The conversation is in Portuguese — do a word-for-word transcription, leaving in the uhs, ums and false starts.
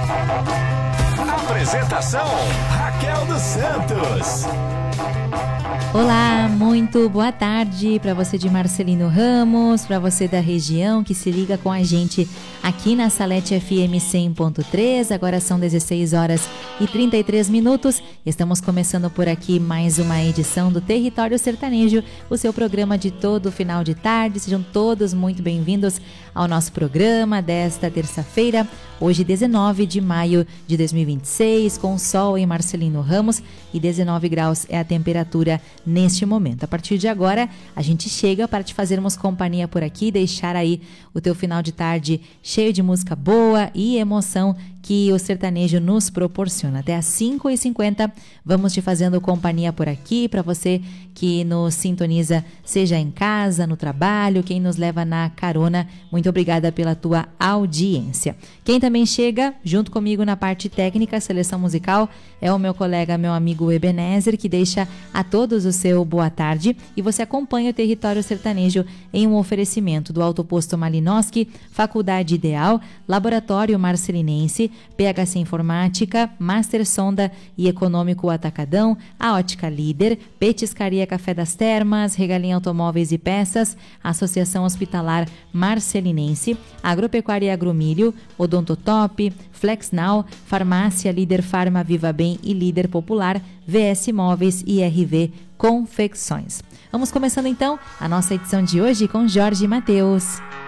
Apresentação: Raquel dos Santos. Olá, muito boa tarde para você de Marcelino Ramos, para você da região que se liga com a gente aqui na Salete F M cem ponto três. Agora são dezesseis horas e trinta e três minutos. Estamos começando por aqui mais uma edição do Território Sertanejo, o seu programa de todo final de tarde. Sejam todos muito bem-vindos ao nosso programa desta terça-feira, hoje dezenove de maio de dois mil e vinte e seis, com sol em Marcelino Ramos e dezenove graus é a temperatura neste momento. A partir de agora, a gente chega para te fazermos companhia por aqui, deixar aí o teu final de tarde cheio de música boa e emoção que o sertanejo nos proporciona. Até às cinco e cinquenta, vamos te fazendo companhia por aqui, para você que nos sintoniza, seja em casa, no trabalho, quem nos leva na carona. Muito obrigada pela tua audiência. Quem também chega junto comigo na parte técnica, seleção musical, é o meu colega, meu amigo Ebenezer, que deixa a todos o seu boa tarde, e você acompanha o Território Sertanejo em um oferecimento do Autoposto Malinowski, Faculdade Ideal, Laboratório Marcelinense, P H C Informática, Master Sonda e Econômico Atacadão, a Ótica Líder, Petiscaria Café das Termas, Regalinha Automóveis e Peças, Associação Hospitalar Marcelinense, Agropecuária e Agromilho, Odontotop, Flexnau, Farmácia Líder Farma Viva Bem e Líder Popular, V S Móveis e R V Confecções. Vamos começando então a nossa edição de hoje com Jorge Mateus.